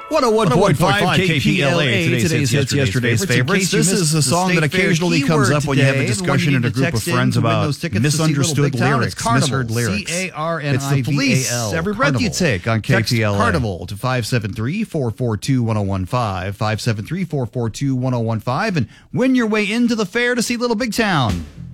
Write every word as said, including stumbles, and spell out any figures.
one oh one point five K P L A, today's hits, yesterday's favorites. This is a song that occasionally comes up when you have a discussion in a group of friends about misunderstood lyrics, misheard lyrics. C A R N I V A L. It's the Police. Every breath you take on K P L A. Text Carnival to five seven three, four four two, one oh one five, five seven three, four four two, one oh one five, and win your way into the fair to see Little Big Town.